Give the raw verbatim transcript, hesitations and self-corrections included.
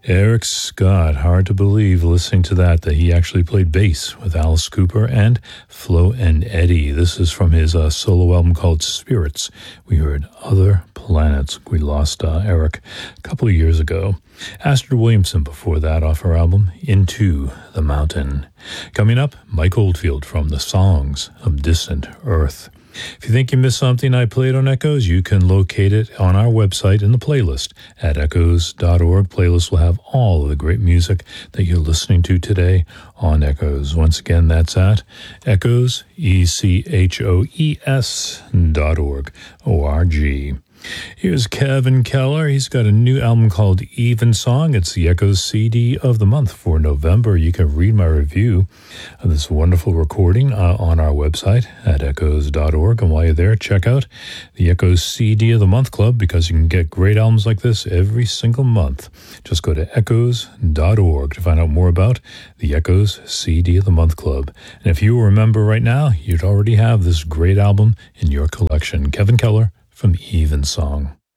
Eric Scott, hard to believe listening to that, that he actually played bass with Alice Cooper and Flo and Eddie. This is from his uh, solo album called Spirits. We heard Other Planets. We lost uh, Eric a couple of years ago. Astrid Williamson before that off her album Into the Mountain. Coming up, Mike Oldfield from the Songs of Distant Earth. If you think you missed something I played on Echoes, you can locate it on our website in the playlist at echoes dot org. Playlist will have all of the great music that you're listening to today on Echoes. Once again, that's at echoes, E C H O E S dot org, O R G. Here's Kevin Keller. He's got a new album called Evensong. It's the Echoes C D of the month for November. You can read my review of this wonderful recording uh, on our website at echoes dot org. And while you're there, check out the Echoes C D of the Month Club because you can get great albums like this every single month. Just go to echoes dot org to find out more about the Echoes C D of the Month Club. And if you remember right now, you'd already have this great album in your collection. Kevin Keller from Evensong.